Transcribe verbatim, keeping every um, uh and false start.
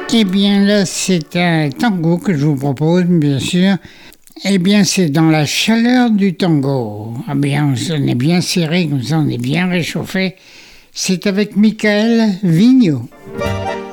Eh bien là, c'est un tango que je vous propose, bien sûr. Eh bien, c'est dans la chaleur du tango. Ah bien, on est bien serré, comme ça, on est bien réchauffé. C'est avec Michael Vigneault.